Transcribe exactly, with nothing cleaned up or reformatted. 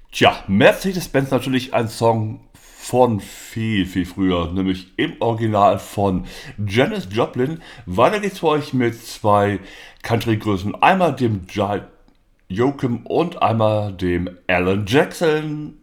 Tja, Mercedes-Benz natürlich ein Song von viel, viel früher, nämlich im Original von Janis Joplin. Weiter geht's für euch mit zwei Country-Größen, einmal dem Ja- Joachim und einmal dem Alan Jackson.